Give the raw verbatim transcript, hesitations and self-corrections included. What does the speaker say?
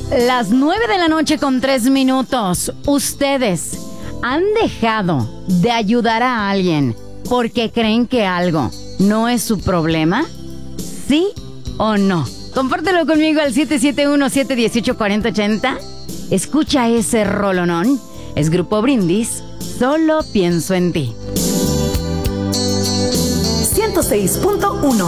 Las nueve de la noche con tres minutos. ¿Ustedes han dejado de ayudar a alguien porque creen que algo no es su problema? ¿Sí o no? Compártelo conmigo al siete siete uno, siete uno ocho, cuatro cero ocho cero. Escucha ese rolonón. Es Grupo Brindis. Solo pienso en ti. ciento seis punto uno